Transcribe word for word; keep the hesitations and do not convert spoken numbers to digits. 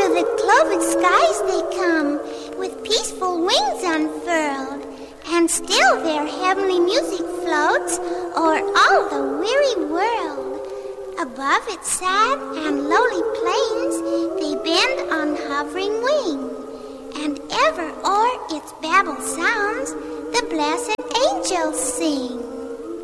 the cloven skies they come, with peaceful wings unfurled, and still their heavenly music floats o'er all the weary world. Above its sad and lowly plains they bend on hovering wing, and ever o'er its babble sounds the blessed angels sing.